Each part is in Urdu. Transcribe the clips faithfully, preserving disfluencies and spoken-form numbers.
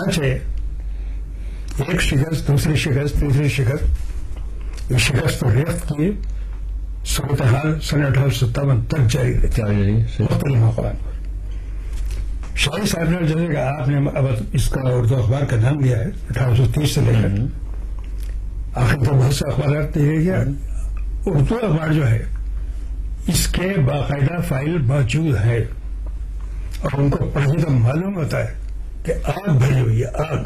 سچ ہے ایک شکست دوسری شکست تیسری شکست یہ شکست و ریفت کی صورتحال سن اٹھارہ سو ستاون تک جاری رہی مختلف موقعات پر. شاہی صاحب نے جیسے کہ آپ نے اب اس کا اردو اخبار کا نام لیا ہے اٹھارہ سو تیس سے لے کر آخر تو بہت سے اخبارات دے گیا. اردو اخبار جو ہے اس کے باقاعدہ فائل موجود ہے اور ان کو پڑھنے تو معلوم ہوتا ہے کہ آگ بھری ہوئی ہے. آگ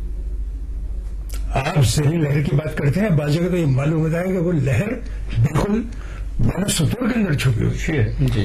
آپ زہری لہر کی بات کرتے ہیں بعض جگہ تو یہ معلوم ہوتا ہے کہ وہ لہر بالکل بین سطور کے اندر چھپی ہوئی ہے. جی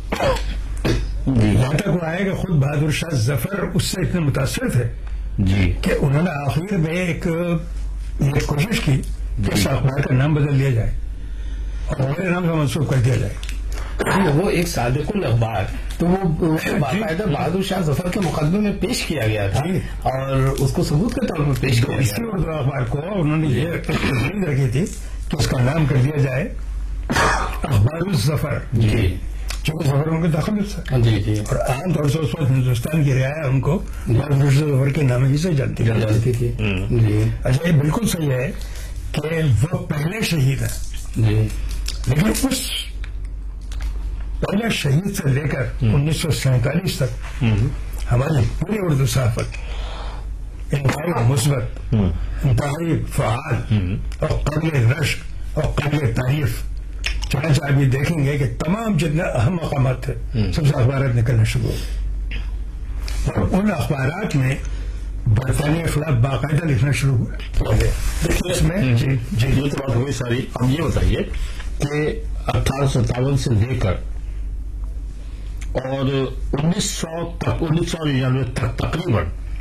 یہاں تک وہ آئے کہ خود بہادر شاہ ظفر اس سے اتنے متاثر تھے جی کہ انہوں نے آخر میں ایک ایک کوشش کی کہ اس اخبار کا نام بدل دیا جائے اور میرے نام کا منسوخ کر دیا جائے. وہ ایک صادق الاخبار تو وہ باقاعدہ بہادر شاہ ظفر کے مقدمے میں پیش کیا گیا تھا اور اس کو ثبوت کے طور پر پیش کیا گیا. اسی اردو اخبار کو انہوں نے یہ تجویز رکھی تھی کہ اس کا نام کر دیا جائے اخبار الظفر جی چونکہ ظفر ان کے داخل تھا جی جی اور عام طور سے اس وقت ہندوستان کی رعایا ان کو بہادر شاہ ظفر کے نام ہی سے جانتی جانتی تھی. جی اچھا یہ بالکل صحیح ہے کہ وہ پہلے شہید ہیں جی لیکن اس پہلے شہید سے لے کر انیس سو سینتالیس تک ہماری پوری اردو صحافت انتہائی مثبت انتہائی فعال اور قابل رشک اور قابل تعریف. چنانچہ آپ یہ دیکھیں گے کہ تمام جتنے اہم مقامات تھے سب سے اخبارات نکلنا شروع ہو اور ان اخبارات میں برطانیہ کے خلاف باقاعدہ لکھنا شروع ہوئے. دیکھیے اس میں جی جی یہ تو بات ہوئی ساری. اب یہ بتائیے کہ اٹھارہ سو ستاون سے لے کر اور انیس سو تک انیس سو ننانوے تک تقریباً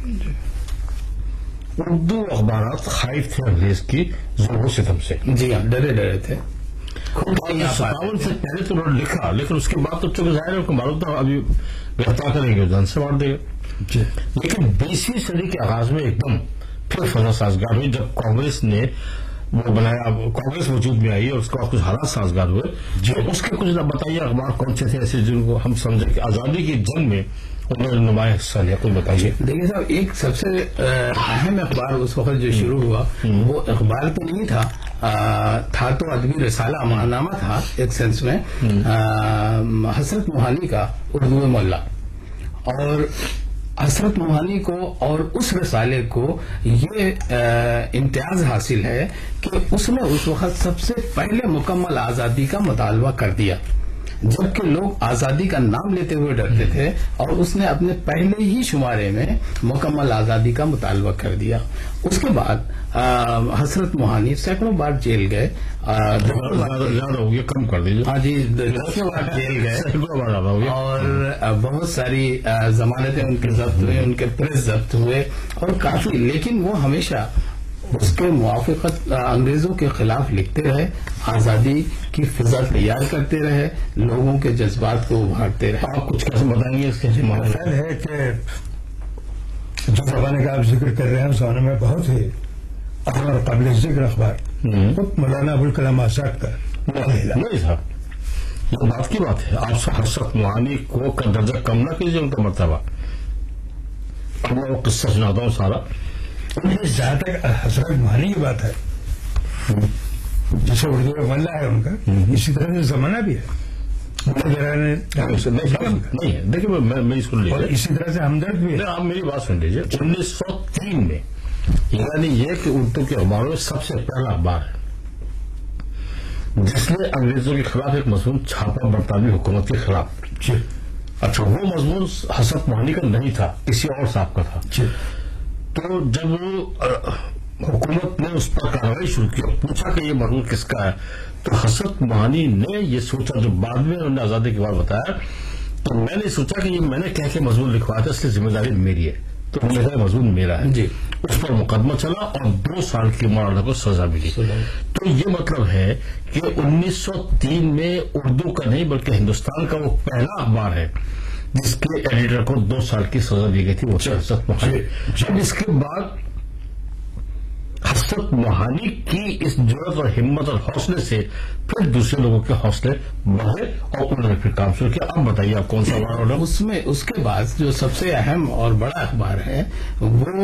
اردو اخبارات خائف تھے انگریز کی ظلم و ستم سے. جی ہاں ڈرے ڈرے تھے. ستاون سے پہلے تو انہوں نے لکھا لیکن اس کے بعد تو چونکہ ظاہر ہے ان کو معلوم تھا ابھی گرفتار کریں گے جان سے مار دے گا. لیکن بیسویں صدی کے آغاز میں ایک دم پھر فضا سازگار ہوئی جب کانگریس نے وہ بنایا. کانگریس وجود میں آئی اور اس کا کچھ حالات سازگار ہوئے. جی اس کے کچھ نہ بتائیے اخبار کون سے تھے ایسے جن کو ہم سمجھے کہ آزادی کی جنگ میں انہوں نے نمایاں حصہ لیا. کوئی بتائیے. دیکھیے صاحب ایک سب سے اہم اخبار اس وقت جو شروع ہوا وہ اخبار تو نہیں تھا تھا تو ادبی رسالہ ماہنامہ تھا ایک سینس میں حسرت موہانی کا اردو مولا. اور حسرت موہانی کو اور اس رسالے کو یہ امتیاز حاصل ہے کہ اس نے اس وقت سب سے پہلے مکمل آزادی کا مطالبہ کر دیا جبکہ لوگ آزادی کا نام لیتے ہوئے ڈرتے تھے اور اس نے اپنے پہلے ہی شمارے میں مکمل آزادی کا مطالبہ کر دیا. اس کے بعد حسرت موہانی سینکڑوں بار جیل گئے. کم کر دیجیے. ہاں جی دسوں بار جیل گئے اور بہت ساری ضمانتیں ان کے ضبط ہوئے ان کے پریس ضبط ہوئے اور کافی. لیکن وہ ہمیشہ اس کے موافقت انگریزوں کے خلاف لکھتے رہے آزادی کی فضا تیار کرتے رہے لوگوں کے جذبات کو ابھارتے رہے. آپ کچھ کیسے بتائیں گے اس کے خیال ہے کہ جو زمانے کا آپ ذکر کر رہے ہیں اس زمانے میں بہت ہی اہم اور قابل ذکر اخبار مولانا ابوالکلام آزاد کا نہیں تھا. یہ بات کی بات ہے. آپ سے حسرت موہانی کو کا درجہ کم نہ کیجیے ان کا مرتبہ. اب میں وہ قصہ سناتا ہوں سارا. جہاں تک حسرت موہانی کی بات ہے جسے اردو میں ملا ہے ان کا اسی طرح سے زمانہ بھی ہے. نہیں ہے دیکھیے میں اس کو لے اسی طرح سے ہمدرد بھی ہے. آپ میری بات سن لیجیے. انیس سو تین میں یعنی یہ کہ اردو کے اخباروں میں سب سے پہلا اخبار ہے جس نے انگریزوں کے خلاف ایک مضمون چھاپا برطانوی حکومت کے خلاف. اچھا وہ مضمون حسرت موہانی کا نہیں تھا کسی اور صاحب کا تھا. تو جب حکومت نے اس پر کارروائی شروع کی اور پوچھا کہ یہ مضمون کس کا ہے تو حسرت موہانی نے یہ سوچا جو بعد میں انہوں نے آزادی کے بعد بتایا تو میں نے سوچا کہ یہ میں نے کہہ کے مضمون لکھوایا تھا اس کی ذمہ داری میری ہے تو میرا مضمون میرا ہے. جی اس پر مقدمہ چلا اور دو سال کی مولانا کو سزا ملی. تو یہ مطلب ہے کہ انیس سو تین میں اردو کا نہیں بلکہ ہندوستان کا وہ پہلا اخبار ہے جس کے ایڈیٹر کو دو سال کی سزا دی گئی تھی وہ حسرت موہانی. جب اس کے بعد حسرت موہانی کی اس جرأت اور ہمت اور حوصلے سے پھر دوسرے لوگوں کے حوصلے بڑھے اور انہوں نے پھر کام شروع کیا. اب بتائیے آپ کون سا اخبار ہونا. اس میں اس کے بعد جو سب سے اہم اور بڑا اخبار ہے وہ